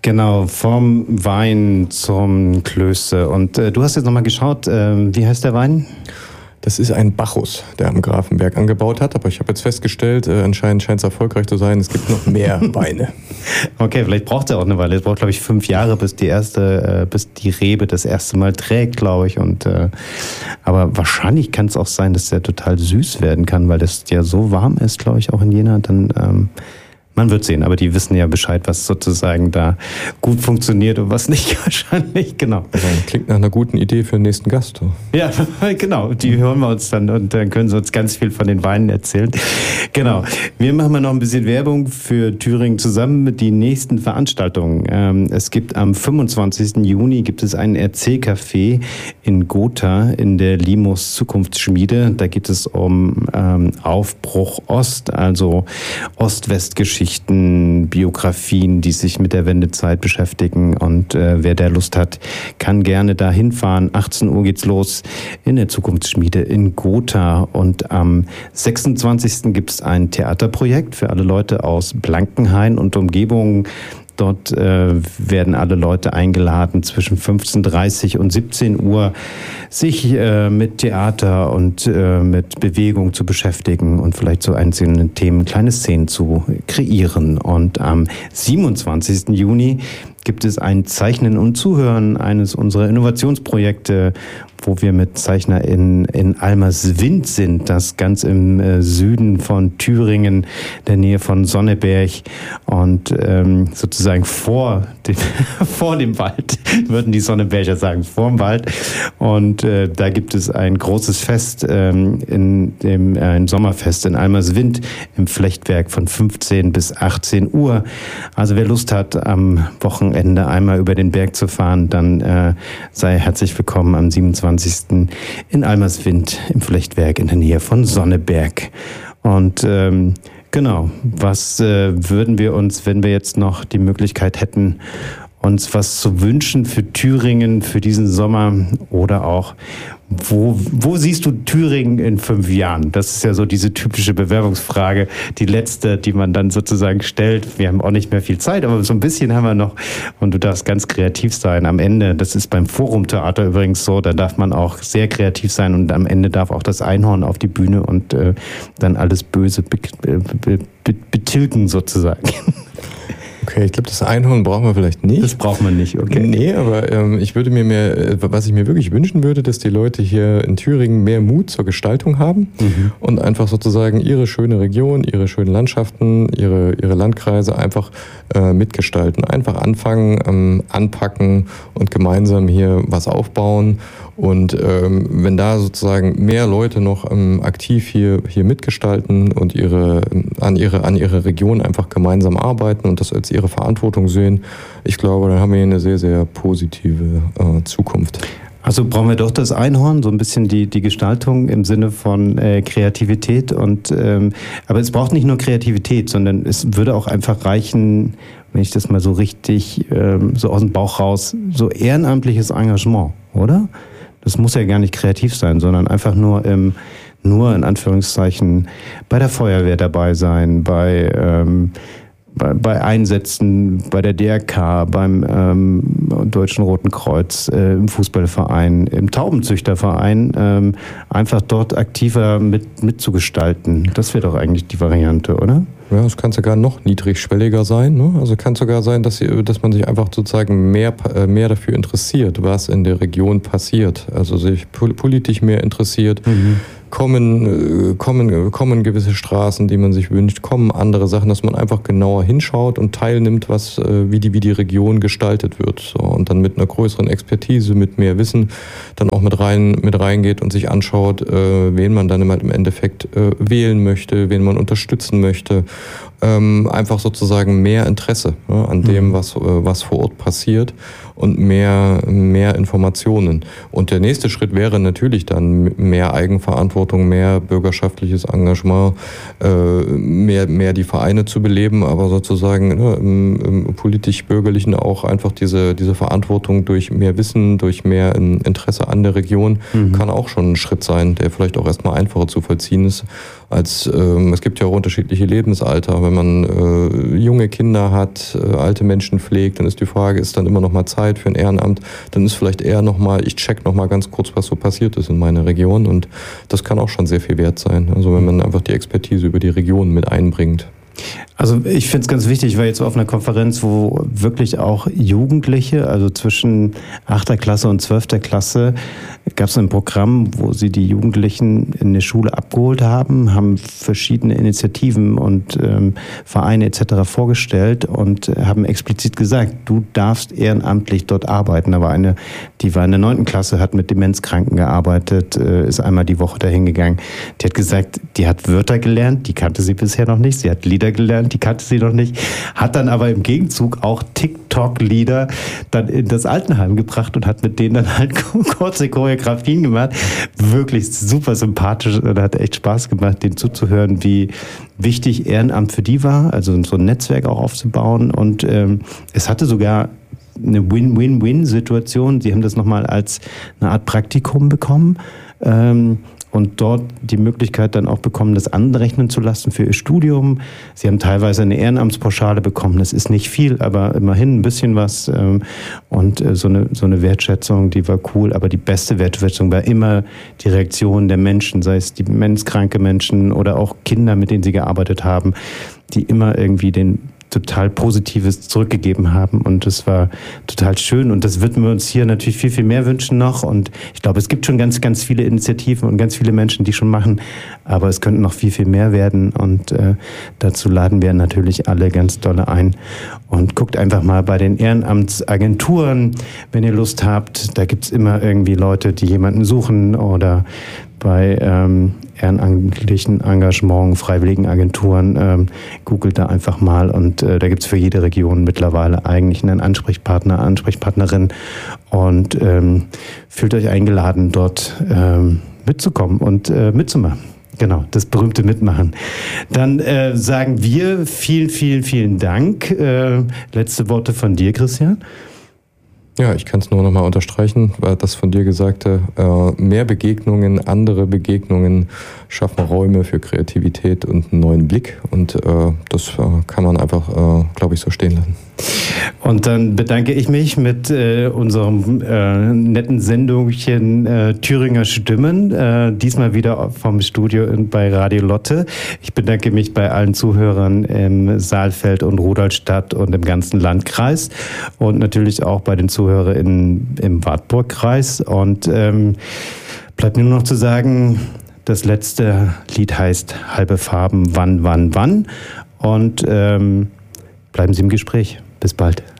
Genau, vom Wein zum Klöße. Und du hast jetzt nochmal geschaut, wie heißt der Wein? Das ist ein Bacchus, der am Grafenberg angebaut hat. Aber ich habe jetzt festgestellt, anscheinend scheint es erfolgreich zu sein. Es gibt noch mehr Weine. Okay, vielleicht braucht er auch eine Weile. Es braucht, glaube ich, 5 Jahre, bis die Rebe das erste Mal trägt, glaube ich. Aber wahrscheinlich kann es auch sein, dass der total süß werden kann, weil das ja so warm ist, glaube ich, auch in Jena. Dann man wird sehen, aber die wissen ja Bescheid, was sozusagen da gut funktioniert und was nicht wahrscheinlich, genau. Also, klingt nach einer guten Idee für den nächsten Gast. Ja, genau, die hören wir uns dann und dann können sie uns ganz viel von den Weinen erzählen. Genau, wir machen mal noch ein bisschen Werbung für Thüringen zusammen mit den nächsten Veranstaltungen. Es gibt am 25. Juni gibt es ein Erzählcafé in Gotha in der Limus Zukunftsschmiede. Da geht es um Aufbruch Ost, also Ost-West-Geschichte. Biografien, die sich mit der Wendezeit beschäftigen und wer da Lust hat, kann gerne da hinfahren. 18 Uhr geht's los in der Zukunftsschmiede in Gotha und am 26. gibt es ein Theaterprojekt für alle Leute aus Blankenhain und Umgebung. Dort werden alle Leute eingeladen, zwischen 15:30 und 17 Uhr sich mit Theater und mit Bewegung zu beschäftigen und vielleicht zu einzelnen Themen kleine Szenen zu kreieren. Und am 27. Juni gibt es ein Zeichnen und Zuhören, eines unserer Innovationsprojekte, wo wir mit Zeichner in Almerswind sind, das ganz im Süden von Thüringen, der Nähe von Sonneberg und sozusagen vor dem Wald, würden die Sonneberger sagen, vor dem Wald. Und da gibt es ein großes Fest, ein Sommerfest in Almerswind im Flechtwerk von 15 bis 18 Uhr. Also wer Lust hat, am Wochenende einmal über den Berg zu fahren, dann sei herzlich willkommen am 27. in Almerswind im Flechtwerk in der Nähe von Sonneberg. Und genau, was würden wir uns, wenn wir jetzt noch die Möglichkeit hätten, uns was zu wünschen für Thüringen, für diesen Sommer oder auch, wo siehst du Thüringen in 5 Jahren? Das ist ja so diese typische Bewerbungsfrage, die letzte, die man dann sozusagen stellt. Wir haben auch nicht mehr viel Zeit, aber so ein bisschen haben wir noch und du darfst ganz kreativ sein. Am Ende, das ist beim Forum-Theater übrigens so, da darf man auch sehr kreativ sein und am Ende darf auch das Einhorn auf die Bühne und dann alles Böse betilgen sozusagen. Okay, ich glaube, das Einhorn brauchen wir vielleicht nicht. Das braucht man nicht, okay. Nee, aber ich würde was ich mir wirklich wünschen würde, dass die Leute hier in Thüringen mehr Mut zur Gestaltung haben und einfach sozusagen ihre schöne Region, ihre schönen Landschaften, ihre Landkreise einfach mitgestalten. Einfach anfangen, anpacken und gemeinsam hier was aufbauen. Und wenn da sozusagen mehr Leute noch aktiv hier mitgestalten und an ihre Region einfach gemeinsam arbeiten und das als ihre Verantwortung sehen, ich glaube, dann haben wir hier eine sehr, sehr positive Zukunft. Also brauchen wir doch das Einhorn, so ein bisschen die Gestaltung im Sinne von Kreativität. Aber es braucht nicht nur Kreativität, sondern es würde auch einfach reichen, wenn ich das mal so richtig so aus dem Bauch raus, so ehrenamtliches Engagement, oder? Das muss ja gar nicht kreativ sein, sondern einfach nur in Anführungszeichen bei der Feuerwehr dabei sein, bei Einsätzen bei der DRK, beim Deutschen Roten Kreuz, im Fußballverein, im Taubenzüchterverein, einfach dort aktiver mitzugestalten. Das wäre doch eigentlich die Variante, oder? Ja, es kann sogar noch niedrigschwelliger sein. Ne? Also kann sogar sein, dass man sich einfach sozusagen mehr dafür interessiert, was in der Region passiert. Also sich politisch mehr interessiert. Kommen gewisse Straßen, die man sich wünscht, kommen andere Sachen, dass man einfach genauer hinschaut und teilnimmt, wie die Region gestaltet wird. So, und dann mit einer größeren Expertise, mit mehr Wissen dann auch mit reingeht und sich anschaut, wen man dann im Endeffekt wählen möchte, wen man unterstützen möchte. Einfach sozusagen mehr Interesse an dem, was vor Ort passiert und mehr Informationen. Und der nächste Schritt wäre natürlich dann mehr Eigenverantwortung, mehr bürgerschaftliches Engagement, mehr die Vereine zu beleben, aber sozusagen im politisch-bürgerlichen auch einfach diese Verantwortung durch mehr Wissen, durch mehr Interesse an der Region kann auch schon ein Schritt sein, der vielleicht auch erstmal einfacher zu vollziehen ist, als es gibt ja auch unterschiedliche Lebensalter. wenn man junge Kinder hat, alte Menschen pflegt, dann ist die Frage, ist dann immer noch mal Zeit für ein Ehrenamt? Dann ist vielleicht eher noch mal, ich check noch mal ganz kurz, was so passiert ist in meiner Region, und das kann auch schon sehr viel wert sein. Also wenn man einfach die Expertise über die Region mit einbringt. Also ich finde es ganz wichtig, ich war jetzt auf einer Konferenz, wo wirklich auch Jugendliche, also zwischen 8. Klasse und 12. Klasse, gab es ein Programm, wo sie die Jugendlichen in der Schule abgeholt haben verschiedene Initiativen und Vereine etc. vorgestellt und haben explizit gesagt, du darfst ehrenamtlich dort arbeiten. Da war die war in der 9. Klasse, hat mit Demenzkranken gearbeitet, ist einmal die Woche dahin gegangen. Die hat gesagt, die hat Wörter gelernt, die kannte sie bisher noch nicht, sie hat Lieder gelernt, die kannte sie noch nicht, hat dann aber im Gegenzug auch TikTok-Lieder dann in das Altenheim gebracht und hat mit denen dann halt kurze Choreografien gemacht. Wirklich super sympathisch und hat echt Spaß gemacht, denen zuzuhören, wie wichtig Ehrenamt für die war, also so ein Netzwerk auch aufzubauen, und es hatte sogar eine Win-Win-Win-Situation. Sie haben das nochmal als eine Art Praktikum bekommen, und dort die Möglichkeit dann auch bekommen, das anrechnen zu lassen für ihr Studium. Sie haben teilweise eine Ehrenamtspauschale bekommen. Das ist nicht viel, aber immerhin ein bisschen was. Und so eine Wertschätzung, die war cool. Aber die beste Wertschätzung war immer die Reaktion der Menschen, sei es demenzkranke Menschen oder auch Kinder, mit denen sie gearbeitet haben, die immer irgendwie den total Positives zurückgegeben haben, und das war total schön, und das würden wir uns hier natürlich viel, viel mehr wünschen noch, und ich glaube, es gibt schon ganz, ganz viele Initiativen und ganz viele Menschen, die schon machen, aber es könnten noch viel, viel mehr werden, und dazu laden wir natürlich alle ganz dolle ein, und guckt einfach mal bei den Ehrenamtsagenturen, wenn ihr Lust habt, da gibt's immer irgendwie Leute, die jemanden suchen, oder bei ehrenamtlichen Engagement, freiwilligen Agenturen, googelt da einfach mal, und da gibt's für jede Region mittlerweile eigentlich einen Ansprechpartner, Ansprechpartnerin, und fühlt euch eingeladen, dort mitzukommen und mitzumachen. Genau, das berühmte Mitmachen. Dann sagen wir vielen, vielen, vielen Dank. Letzte Worte von dir, Christian. Ja, ich kann es nur nochmal unterstreichen, weil das von dir Gesagte, mehr Begegnungen, andere Begegnungen schaffen Räume für Kreativität und einen neuen Blick, und das kann man einfach, glaube ich, so stehen lassen. Und dann bedanke ich mich mit unserem netten Sendungchen Thüringer Stimmen, diesmal wieder vom Studio bei Radio Lotte. Ich bedanke mich bei allen Zuhörern im Saalfeld und Rudolstadt und im ganzen Landkreis, und natürlich auch bei den Zuhörern im Wartburgkreis. Und bleibt mir nur noch zu sagen, das letzte Lied heißt Halbe Farben, wann. Und bleiben Sie im Gespräch. Bis bald.